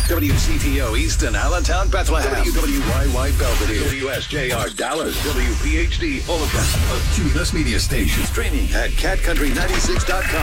WCTO Easton, Allentown, Bethlehem. WWYY Belvedere. WSJR Dallas. WPHD Omaha. A Cumulus Media Station. Streaming at catcountry96.com.